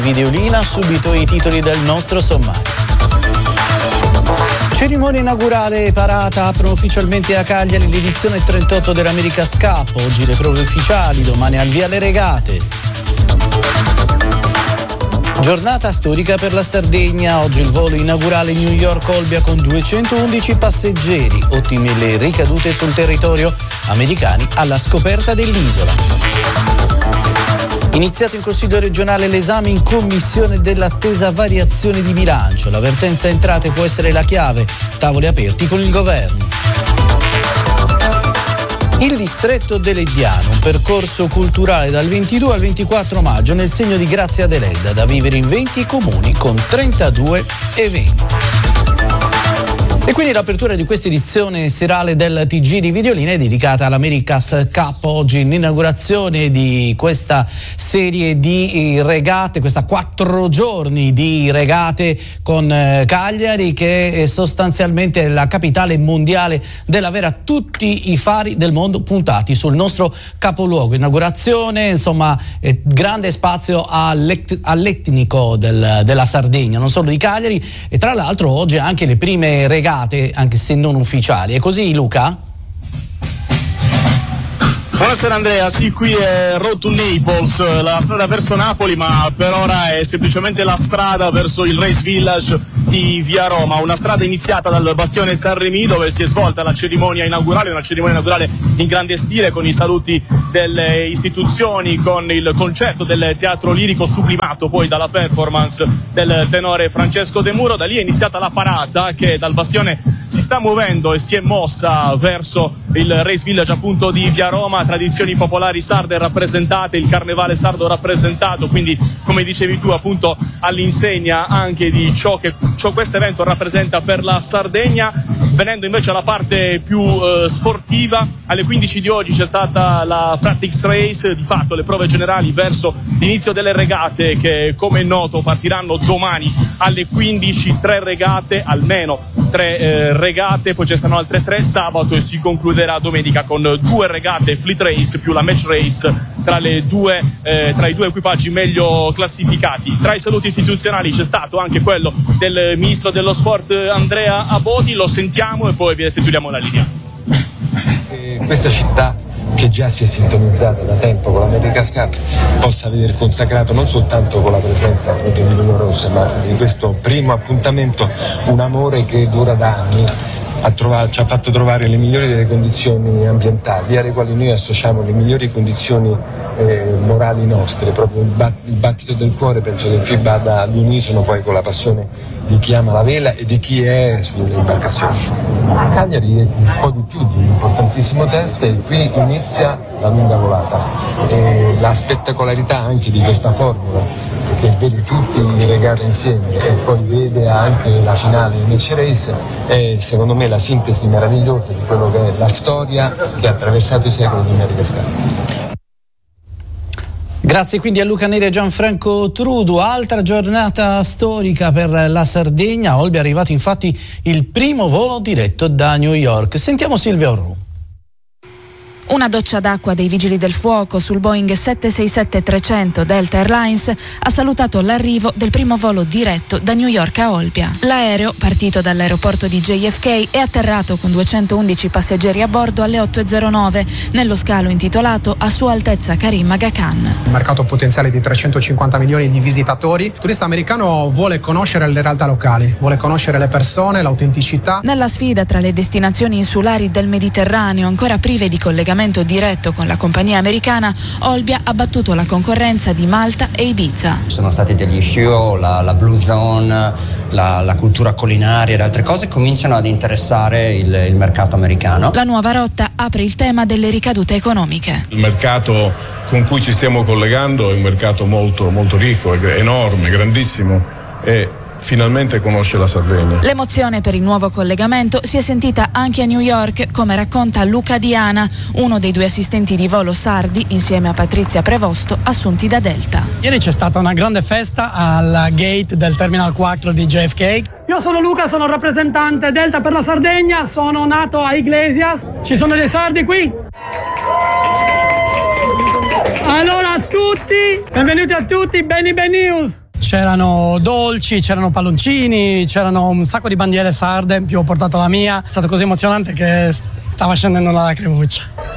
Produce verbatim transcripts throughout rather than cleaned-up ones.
Videolina ha subito i titoli del nostro sommario. Cerimonia inaugurale e parata aprono ufficialmente a Cagliari l'edizione trentotto dell'America's Cup. Oggi le prove ufficiali, domani al via le regate. Giornata storica per la Sardegna, oggi il volo inaugurale New York-Olbia con duecentoundici passeggeri, ottime le ricadute sul territorio, americani alla scoperta dell'isola. Iniziato in Consiglio regionale l'esame in commissione dell'attesa variazione di bilancio, l'avvertenza entrate può essere la chiave, tavoli aperti con il governo. Il distretto dell'Ediano, un percorso culturale dal ventidue al ventiquattro maggio nel segno di Grazia Deledda, da vivere in venti comuni con trentadue eventi. E quindi l'apertura di questa edizione serale del T G di Videolina è dedicata all'America's Cup. Oggi l'inaugurazione di questa serie di regate, questa quattro giorni di regate con Cagliari, che è sostanzialmente la capitale mondiale dell'avere a tutti i fari del mondo puntati sul nostro capoluogo. Inaugurazione, insomma, eh, grande spazio all'et- all'etnico del, della Sardegna, non solo di Cagliari, e tra l'altro oggi anche le prime regate, anche se non ufficiali. È così, Luca? Buonasera Andrea, sì, qui è Road to Naples, la strada verso Napoli, ma per ora è semplicemente la strada verso il Race Village di Via Roma, una strada iniziata dal bastione San Remi, dove si è svolta la cerimonia inaugurale, una cerimonia inaugurale in grande stile, con i saluti delle istituzioni, con il concerto del teatro lirico sublimato poi dalla performance del tenore Francesco De Muro. Da lì è iniziata la parata che dal bastione si sta muovendo e si è mossa verso il Race Village appunto di Via Roma. Tradizioni popolari sarde rappresentate, il carnevale sardo rappresentato, quindi come dicevi tu appunto all'insegna anche di ciò che ciò questo evento rappresenta per la Sardegna. Venendo invece alla parte più eh, sportiva, alle quindici di oggi c'è stata la practice race, di fatto le prove generali verso l'inizio delle regate che, come è noto, partiranno domani alle quindici, tre regate, almeno tre eh, regate, poi ci saranno altre tre sabato e si concluderà domenica con due regate fleet race più la match race tra le due eh, tra i due equipaggi meglio classificati. Tra i saluti istituzionali c'è stato anche quello del ministro dello sport Andrea Abodi, lo sentiamo e poi vi restituiamo la linea. Eh, questa città, che già si è sintonizzata da tempo con l'America's Cup, possa vedere consacrato non soltanto con la presenza proprio di Luna Rossa, ma di questo primo appuntamento un amore che dura da anni. A trovare, ci ha fatto trovare le migliori delle condizioni ambientali, alle quali noi associamo le migliori condizioni eh, morali nostre, proprio il, bat, il battito del cuore penso che qui vada all'unisono poi con la passione di chi ama la vela e di chi è sulle imbarcazioni. Cagliari è un po' di più di un importantissimo test e qui inizia la lunga volata. E la spettacolarità anche di questa formula, che vede tutti i regate insieme e poi vede anche la finale in match race, è secondo me la sintesi meravigliosa di quello che è la storia che ha attraversato i secoli di America's Cup. Grazie quindi a Luca Neri e Gianfranco Trudu. Altra giornata storica per la Sardegna. Olbia è arrivato infatti il primo volo diretto da New York. Sentiamo Silvia Orru. Una doccia d'acqua dei vigili del fuoco sul Boeing sette sei sette trecento Delta Airlines ha salutato l'arrivo del primo volo diretto da New York a Olbia. L'aereo, partito dall'aeroporto di J F K, è atterrato con duecentoundici passeggeri a bordo alle otto e zero nove nello scalo intitolato a Sua Altezza Karim Aga Khan. Un mercato potenziale di trecentocinquanta milioni di visitatori. Il turista americano vuole conoscere le realtà locali, vuole conoscere le persone, l'autenticità. Nella sfida tra le destinazioni insulari del Mediterraneo ancora prive di collegamento diretto con la compagnia americana, Olbia ha battuto la concorrenza di Malta e Ibiza. Sono stati degli show, la, la Blue Zone, la, la cultura culinaria ed altre cose cominciano ad interessare il, il mercato americano. La nuova rotta apre il tema delle ricadute economiche. Il mercato con cui ci stiamo collegando è un mercato molto, molto ricco, enorme, grandissimo e finalmente conosce la Sardegna. L'emozione per il nuovo collegamento si è sentita anche a New York, come racconta Luca Diana, uno dei due assistenti di volo sardi, insieme a Patrizia Prevosto, assunti da Delta. Ieri c'è stata una grande festa al gate del Terminal quattro di J F K. Io sono Luca, sono rappresentante Delta per la Sardegna, sono nato a Iglesias. Ci sono dei sardi qui? Allora a tutti, benvenuti a tutti, Benny Ben News. c'erano dolci, c'erano palloncini, c'erano un sacco di bandiere sarde, in più ho portato la mia. È stato così emozionante che stava scendendo la lacrimuccia.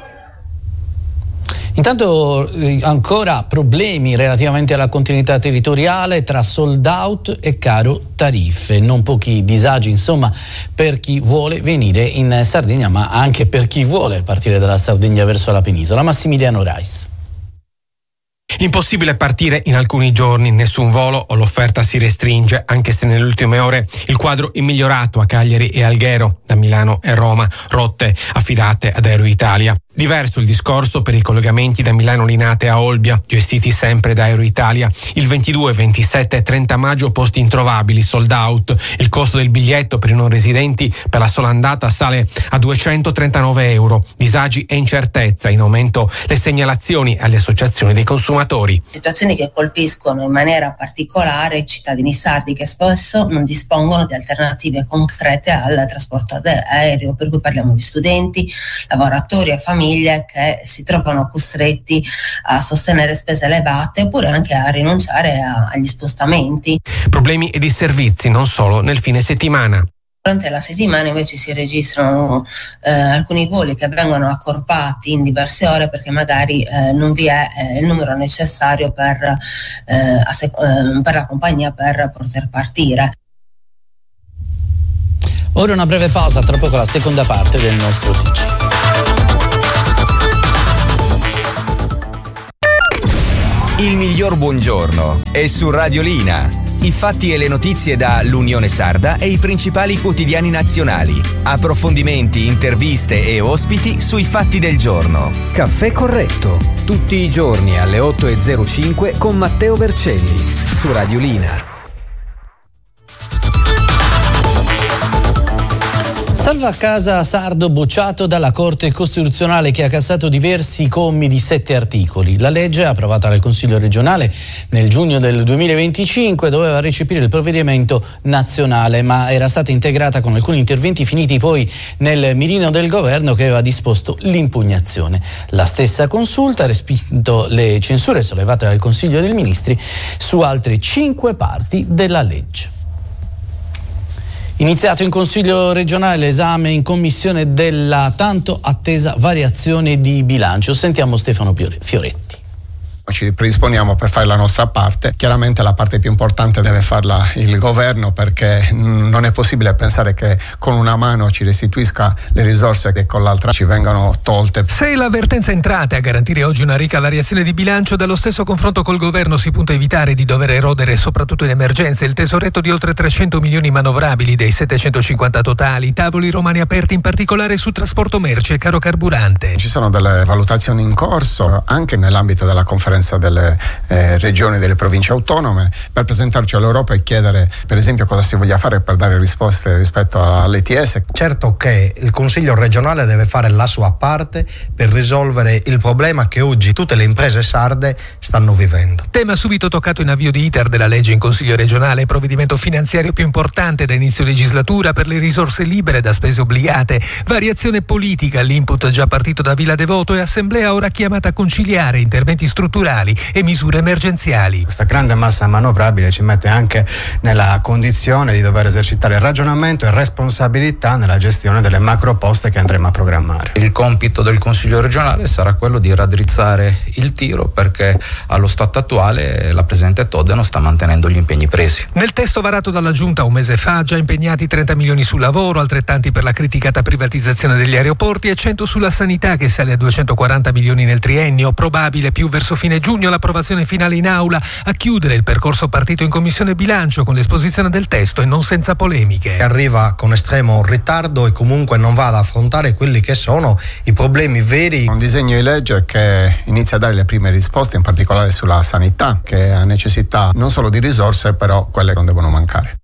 Intanto eh, ancora problemi relativamente alla continuità territoriale tra sold out e caro tariffe, non pochi disagi insomma per chi vuole venire in Sardegna, ma anche per chi vuole partire dalla Sardegna verso la penisola. Massimiliano Reis. Impossibile partire in alcuni giorni, nessun volo o l'offerta si restringe, anche se nelle ultime ore il quadro è migliorato a Cagliari e Alghero, da Milano e Roma, rotte affidate ad Aero Italia. Diverso il discorso per i collegamenti da Milano Linate a Olbia, gestiti sempre da Aero Italia. Il ventidue, ventisette e trenta maggio posti introvabili, sold out. Il costo del biglietto per i non residenti per la sola andata sale a duecentotrentanove euro. Disagi e incertezza, in aumento le segnalazioni alle associazioni dei consumatori. Situazioni che colpiscono in maniera particolare i cittadini sardi che spesso non dispongono di alternative concrete al trasporto aereo, per cui parliamo di studenti, lavoratori e famiglie che si trovano costretti a sostenere spese elevate oppure anche a rinunciare a, agli spostamenti. Problemi e disservizi non solo nel fine settimana. Durante la settimana invece si registrano eh, alcuni voli che vengono accorpati in diverse ore perché magari eh, non vi è eh, il numero necessario per, eh, assec- eh, per la compagnia per poter partire. Ora una breve pausa, tra poco la seconda parte del nostro T G. Il miglior buongiorno è su Radiolina. I fatti e le notizie da l'Unione Sarda e i principali quotidiani nazionali. Approfondimenti, interviste e ospiti sui fatti del giorno. Caffè corretto, tutti i giorni alle otto e zero cinque con Matteo Vercelli su Radiolina. Salva a casa sardo bocciato dalla Corte Costituzionale che ha cassato diversi commi di sette articoli. La legge, approvata dal Consiglio regionale nel giugno del duemilaventicinque, doveva recepire il provvedimento nazionale, ma era stata integrata con alcuni interventi finiti poi nel mirino del governo che aveva disposto l'impugnazione. La stessa consulta ha respinto le censure sollevate dal Consiglio dei Ministri su altre cinque parti della legge. Iniziato in Consiglio regionale l'esame in commissione della tanto attesa variazione di bilancio. Sentiamo Stefano Fioretti. Ci predisponiamo per fare la nostra parte. Chiaramente la parte più importante deve farla il governo, perché non è possibile pensare che con una mano ci restituisca le risorse che con l'altra ci vengano tolte. Se l'avvertenza entrate a garantire oggi una ricca variazione di bilancio, dallo stesso confronto col governo si punta a evitare di dover erodere, soprattutto in emergenza, il tesoretto di oltre trecento milioni manovrabili dei settecentocinquanta totali, tavoli romani aperti in particolare su trasporto merci e caro carburante. Ci sono delle valutazioni in corso anche nell'ambito della conferenza delle eh, regioni e delle province autonome per presentarci all'Europa e chiedere per esempio cosa si voglia fare per dare risposte rispetto all'E T S. Certo che il Consiglio regionale deve fare la sua parte per risolvere il problema che oggi tutte le imprese sarde stanno vivendo. Tema subito toccato in avvio di iter della legge in Consiglio regionale, provvedimento finanziario più importante da inizio legislatura per le risorse libere da spese obbligate, variazione politica, l'input già partito da Villa Devoto e assemblea ora chiamata a conciliare interventi strutturali e misure emergenziali. Questa grande massa manovrabile ci mette anche nella condizione di dover esercitare ragionamento e responsabilità nella gestione delle macro poste che andremo a programmare. Il compito del Consiglio regionale sarà quello di raddrizzare il tiro, perché allo stato attuale la Presidente Todde non sta mantenendo gli impegni presi. Nel testo varato dalla Giunta un mese fa, già impegnati trenta milioni sul lavoro, altrettanti per la criticata privatizzazione degli aeroporti e cento sulla sanità che sale a duecentoquaranta milioni nel triennio, probabile più verso fine giugno l'approvazione finale in aula a chiudere il percorso partito in Commissione Bilancio con l'esposizione del testo e non senza polemiche. Arriva con estremo ritardo e comunque non va ad affrontare quelli che sono i problemi veri. Un disegno di legge che inizia a dare le prime risposte, in particolare sulla sanità, che ha necessità non solo di risorse, però quelle non devono mancare.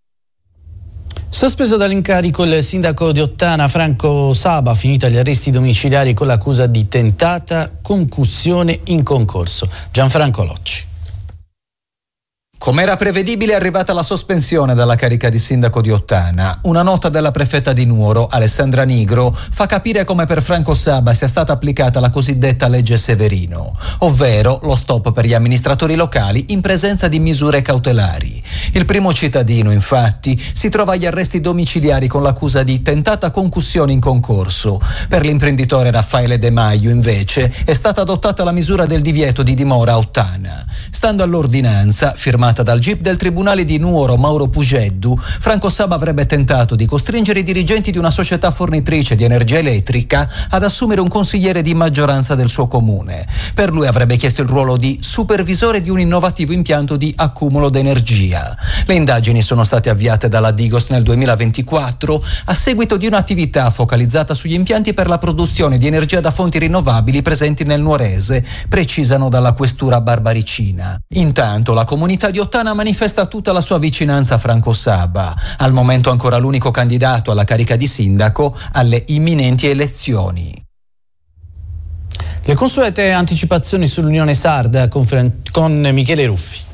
Sospeso dall'incarico il sindaco di Ottana Franco Saba, finito agli arresti domiciliari con l'accusa di tentata concussione in concorso. Gianfranco Locci. Come era prevedibile è arrivata la sospensione dalla carica di sindaco di Ottana. Una nota della prefetta di Nuoro, Alessandra Nigro, fa capire come per Franco Saba sia stata applicata la cosiddetta legge Severino, ovvero lo stop per gli amministratori locali in presenza di misure cautelari. Il primo cittadino, infatti, si trova agli arresti domiciliari con l'accusa di tentata concussione in concorso. Per l'imprenditore Raffaele De Maio, invece, è stata adottata la misura del divieto di dimora a Ottana. Stando all'ordinanza, firmata dal G I P del Tribunale di Nuoro Mauro Pugeddu, Franco Saba avrebbe tentato di costringere i dirigenti di una società fornitrice di energia elettrica ad assumere un consigliere di maggioranza del suo comune. Per lui avrebbe chiesto il ruolo di supervisore di un innovativo impianto di accumulo d'energia. Le indagini sono state avviate dalla Digos nel duemilaventiquattro a seguito di un'attività focalizzata sugli impianti per la produzione di energia da fonti rinnovabili presenti nel nuorese, precisano dalla questura barbaricina. Intanto la comunità di Ottana manifesta tutta la sua vicinanza a Franco Saba, al momento ancora l'unico candidato alla carica di sindaco alle imminenti elezioni. Le consuete anticipazioni sull'Unione Sarda con, con Michele Ruffi.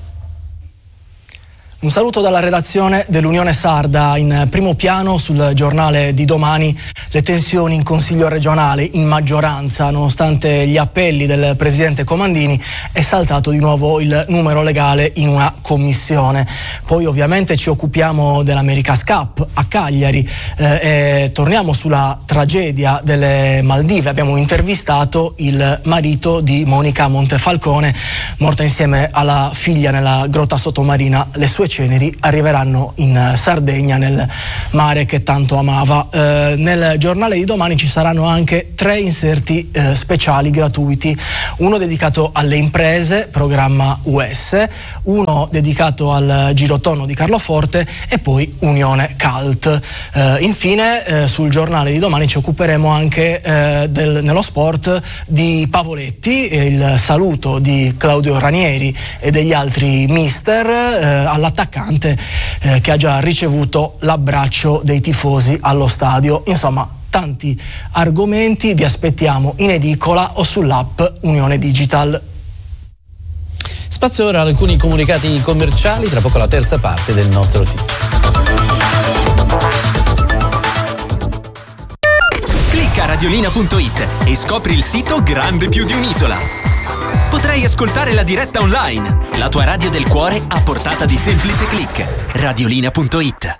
Un saluto dalla redazione dell'Unione Sarda. In primo piano sul giornale di domani le tensioni in Consiglio regionale in maggioranza. Nonostante gli appelli del presidente Comandini è saltato di nuovo il numero legale in una commissione. Poi ovviamente ci occupiamo dell'America's Cup a Cagliari eh, e torniamo sulla tragedia delle Maldive. Abbiamo intervistato il marito di Monica Montefalcone, morta insieme alla figlia nella grotta sottomarina. Le sue ceneri arriveranno in Sardegna, nel mare che tanto amava. Eh, nel giornale di domani ci saranno anche tre inserti eh, speciali gratuiti, uno dedicato alle imprese, programma U S, uno dedicato al girotondo di Carloforte e poi Unione Calt. Eh, infine eh, sul giornale di domani ci occuperemo anche eh, del, nello sport di Pavoletti, eh, il saluto di Claudio Ranieri e degli altri mister eh, alla attaccante eh, che ha già ricevuto l'abbraccio dei tifosi allo stadio. Insomma, tanti argomenti, vi aspettiamo in edicola o sull'app Unione Digital. Spazio ora ad alcuni comunicati commerciali, tra poco la terza parte del nostro T G. Clicca radiolina punto it e scopri il sito grande più di un'isola. Potrai ascoltare la diretta online, la tua radio del cuore a portata di semplice click. radiolina punto it.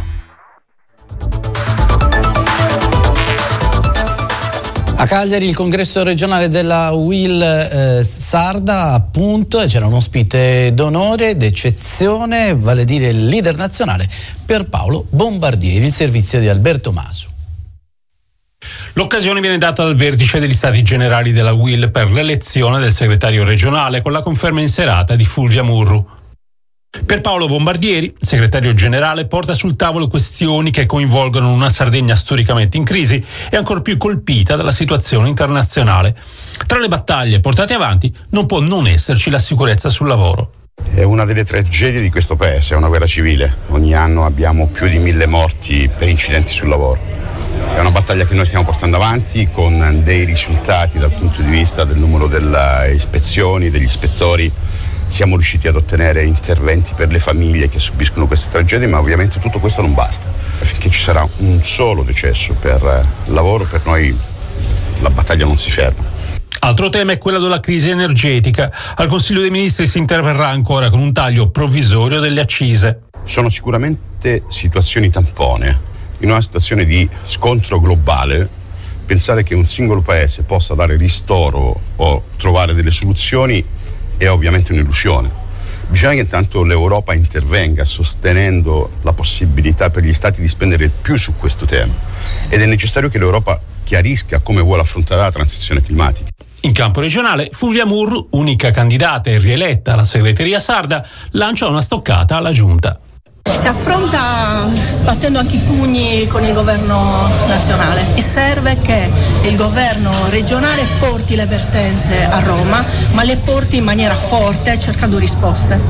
A Cagliari il congresso regionale della U I L eh, Sarda, appunto, c'era un ospite d'onore, d'eccezione, vale a dire il leader nazionale Pierpaolo Bombardieri, il servizio di Alberto Masu. L'occasione viene data dal vertice degli Stati Generali della U I L per l'elezione del segretario regionale con la conferma in serata di Fulvia Murru. Pierpaolo Bombardieri, segretario generale, porta sul tavolo questioni che coinvolgono una Sardegna storicamente in crisi e ancor più colpita dalla situazione internazionale. Tra le battaglie portate avanti non può non esserci la sicurezza sul lavoro. È una delle tragedie di questo paese, è una guerra civile. Ogni anno abbiamo più di mille morti per incidenti sul lavoro. È una battaglia che noi stiamo portando avanti con dei risultati dal punto di vista del numero delle ispezioni, degli ispettori. Siamo riusciti ad ottenere interventi per le famiglie che subiscono queste tragedie, ma ovviamente tutto questo non basta. Finché ci sarà un solo decesso per lavoro, per noi la battaglia non si ferma. Altro tema è quello della crisi energetica. Al Consiglio dei Ministri si interverrà ancora con un taglio provvisorio delle accise. Sono sicuramente situazioni tampone. In una situazione di scontro globale, pensare che un singolo paese possa dare ristoro o trovare delle soluzioni è ovviamente un'illusione. Bisogna che intanto l'Europa intervenga sostenendo la possibilità per gli Stati di spendere più su questo tema, ed è necessario che l'Europa chiarisca come vuole affrontare la transizione climatica. In campo regionale, Fulvia Murru, unica candidata e rieletta alla segreteria sarda, lancia una stoccata alla giunta. Si affronta sbattendo anche i pugni con il governo nazionale e serve che il governo regionale porti le vertenze a Roma, ma le porti in maniera forte cercando risposte.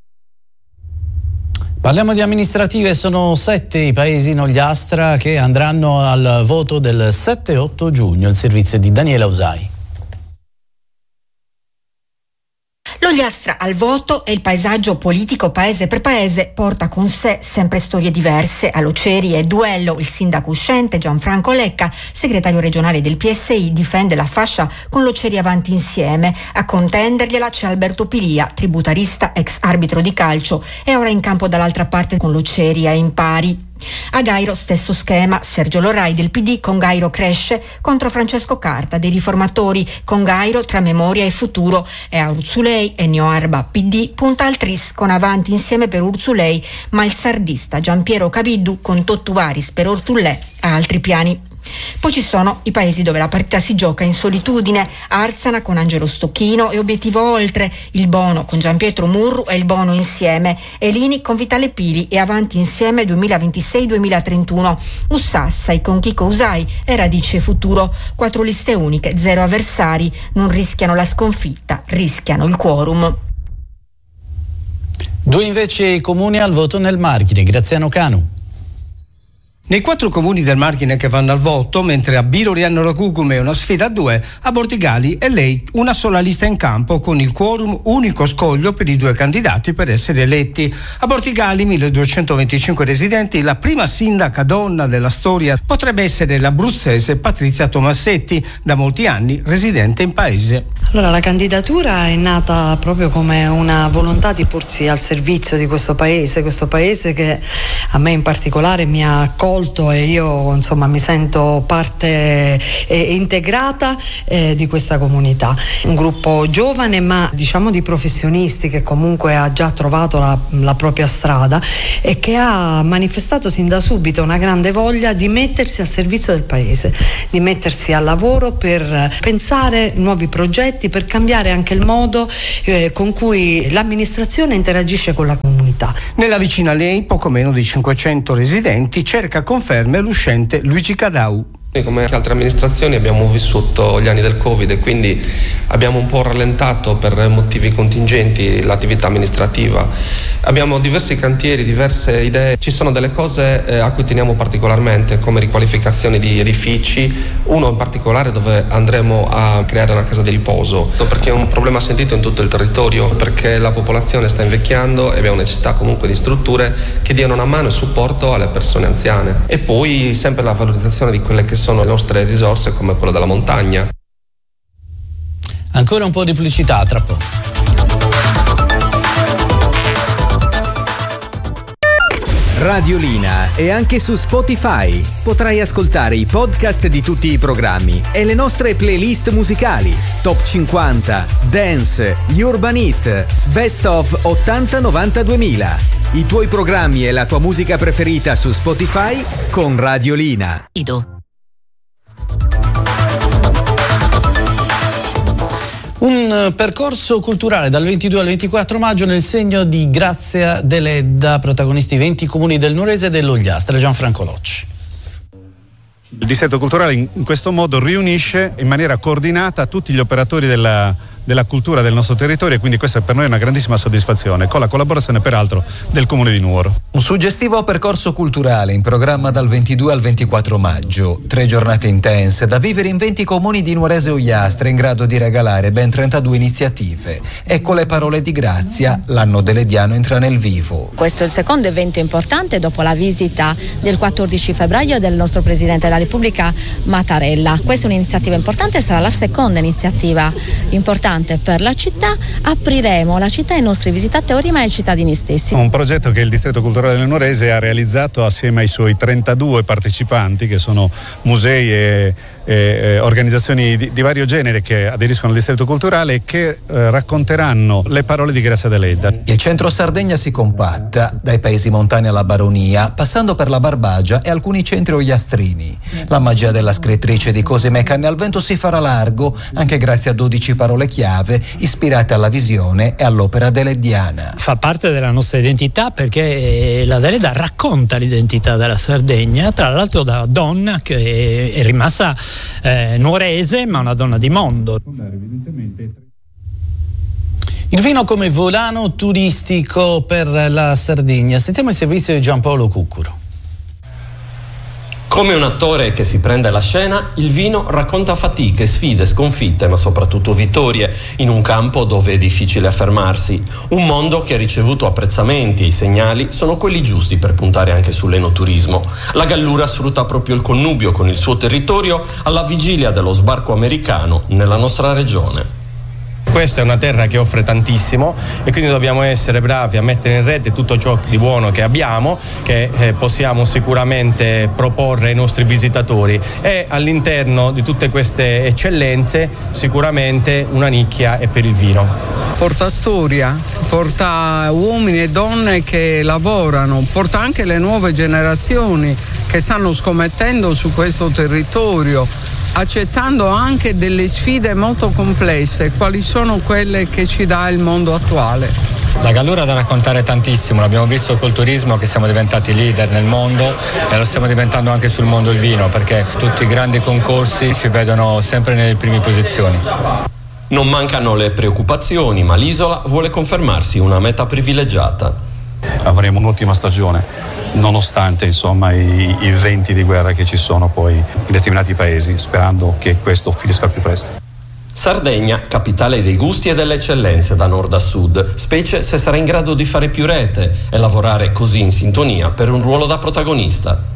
Parliamo di amministrative, sono sette i paesi Nogliastra che andranno al voto del sette e otto giugno, il servizio di Daniela Usai. L'Ogliastra al voto e il paesaggio politico paese per paese porta con sé sempre storie diverse. All'Oceri è duello, il sindaco uscente Gianfranco Lecca, segretario regionale del P S I, difende la fascia con l'Oceri avanti insieme. A contendergliela c'è Alberto Pilia, tributarista, ex arbitro di calcio, e ora in campo dall'altra parte con l'Oceri a impari. A Gairo stesso schema, Sergio Lorai del P D con Gairo cresce contro Francesco Carta dei Riformatori, con Gairo tra memoria e futuro, e a Urzulei Ennio Arba P D punta al tris con avanti insieme per Urzulei, ma il sardista Giampiero Cabiddu con Tottuvaris per Ortullè ha altri piani. Poi ci sono i paesi dove la partita si gioca in solitudine: Arzana con Angelo Stocchino e Obiettivo Oltre, il Bono con Gianpietro Murru e il Bono insieme, Elini con Vitale Pili e avanti insieme duemilaventisei duemilatrentuno, Ussassai con Chico Usai e Radice Futuro. Quattro liste uniche, zero avversari, non rischiano la sconfitta, rischiano il quorum. Due invece i comuni al voto nel Margine. Graziano Canu. Nei quattro comuni del Margine che vanno al voto, mentre a Biroriano Ragugume è una sfida a due, a Bortigali è lei una sola lista in campo con il quorum unico scoglio per i due candidati per essere eletti. A Bortigali, milleduecentoventicinque residenti, la prima sindaca donna della storia potrebbe essere l'abruzzese Patrizia Tomassetti, da molti anni residente in paese. Allora, la candidatura è nata proprio come una volontà di porsi al servizio di questo paese, questo paese che a me in particolare mi ha accolto e io insomma mi sento parte eh, integrata eh, di questa comunità. Un gruppo giovane ma diciamo di professionisti che comunque ha già trovato la, la propria strada e che ha manifestato sin da subito una grande voglia di mettersi al servizio del paese, di mettersi al lavoro per pensare nuovi progetti, per cambiare anche il modo eh, con cui l'amministrazione interagisce con la comunità. Nella vicina lei, poco meno di cinquecento residenti, cerca conferme l'uscente Luigi Cadau. Noi come altre amministrazioni abbiamo vissuto gli anni del Covid e quindi abbiamo un po' rallentato per motivi contingenti l'attività amministrativa. Abbiamo diversi cantieri, diverse idee, ci sono delle cose eh, a cui teniamo particolarmente come riqualificazione di edifici, uno in particolare dove andremo a creare una casa di riposo, perché è un problema sentito in tutto il territorio, perché la popolazione sta invecchiando e abbiamo necessità comunque di strutture che diano una mano e supporto alle persone anziane. E poi sempre la valorizzazione di quelle che sono le nostre risorse come quella della montagna. Ancora un po' di pubblicità tra poco. Radiolina è anche su Spotify. Potrai ascoltare i podcast di tutti i programmi e le nostre playlist musicali: Top cinquanta, Dance, Urban Hit, Best of ottanta novanta duemila. I tuoi programmi e la tua musica preferita su Spotify con Radiolina. Ido. Un percorso culturale dal ventidue al ventiquattro maggio nel segno di Grazia Deledda, protagonisti venti comuni del Nuorese e dell'Ogliastra. Gianfranco Locci. Il distretto culturale in questo modo riunisce in maniera coordinata tutti gli operatori della, della cultura del nostro territorio e quindi questa per noi è una grandissima soddisfazione, con la collaborazione peraltro del Comune di Nuoro. Un suggestivo percorso culturale in programma dal ventidue al ventiquattro maggio. Tre giornate intense da vivere in venti comuni di Nuorese e Ogliastra in grado di regalare ben trentadue iniziative. Ecco le parole di Grazia, l'anno delediano entra nel vivo. Questo è il secondo evento importante dopo la visita del quattordici febbraio del nostro Presidente della Repubblica Mattarella. Questa è un'iniziativa importante, sarà la seconda iniziativa importante per la città. Apriremo la città ai nostri visitatori ma ai cittadini stessi. Un progetto che il Distretto Culturale del Nuorese ha realizzato assieme ai suoi trentadue partecipanti, che sono musei e, e organizzazioni di, di vario genere che aderiscono al Distretto Culturale e che eh, racconteranno le parole di Grazia Deledda. Il centro Sardegna si compatta, dai paesi montani alla Baronia, passando per la Barbagia e alcuni centri ogliastrini. La magia della scrittrice di Cosime Canne al Vento si farà largo, anche grazie a dodici parole chiave ispirate alla visione e all'opera deleddiana. Fa parte della nostra identità perché la Deledda racconta l'identità della Sardegna, tra l'altro da donna che è rimasta eh, nuorese ma una donna di mondo. Il vino come volano turistico per la Sardegna. Sentiamo il servizio di Giampaolo Cuccuro. Come un attore che si prende la scena, il vino racconta fatiche, sfide, sconfitte, ma soprattutto vittorie, in un campo dove è difficile affermarsi. Un mondo che ha ricevuto apprezzamenti e i segnali sono quelli giusti per puntare anche sull'enoturismo. La Gallura sfrutta proprio il connubio con il suo territorio alla vigilia dello sbarco americano nella nostra regione. Questa è una terra che offre tantissimo e quindi dobbiamo essere bravi a mettere in rete tutto ciò di buono che abbiamo, che eh, possiamo sicuramente proporre ai nostri visitatori, e all'interno di tutte queste eccellenze sicuramente una nicchia è per il vino. Porta storia, porta uomini e donne che lavorano, porta anche le nuove generazioni che stanno scommettendo su questo territorio, accettando anche delle sfide molto complesse, quali sono quelle che ci dà il mondo attuale. La Gallura ha da raccontare tantissimo, l'abbiamo visto col turismo che siamo diventati leader nel mondo e lo stiamo diventando anche sul mondo del vino, perché tutti i grandi concorsi ci vedono sempre nelle prime posizioni. Non mancano le preoccupazioni, ma l'isola vuole confermarsi una meta privilegiata. Avremo un'ottima stagione, nonostante insomma i, i venti di guerra che ci sono poi in determinati paesi, sperando che questo finisca al più presto. Sardegna, capitale dei gusti e delle eccellenze da nord a sud, specie se sarà in grado di fare più rete e lavorare così in sintonia per un ruolo da protagonista.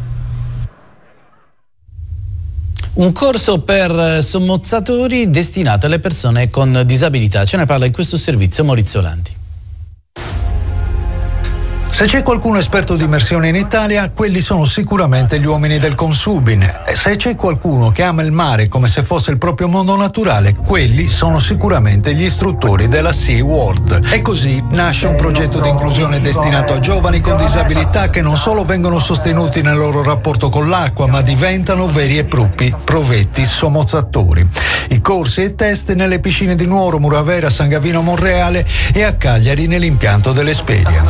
Un corso per sommozzatori destinato alle persone con disabilità. Ce ne parla in questo servizio Maurizio Lanti. Se c'è qualcuno esperto di immersione in Italia, quelli sono sicuramente gli uomini del Consubin. E se c'è qualcuno che ama il mare come se fosse il proprio mondo naturale, quelli sono sicuramente gli istruttori della Sea World. E così nasce un progetto di inclusione destinato a giovani con disabilità che non solo vengono sostenuti nel loro rapporto con l'acqua, ma diventano veri e propri provetti sommozzatori. I corsi e test nelle piscine di Nuoro, Muravera, San Gavino Monreale e a Cagliari nell'impianto dell'Esperia.